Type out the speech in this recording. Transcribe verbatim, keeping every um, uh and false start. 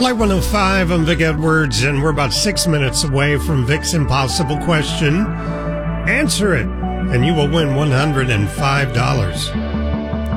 Flight one oh five, I'm Vic Edwards, and we're about six minutes away from Vic's impossible question. Answer it, and you will win one hundred five dollars.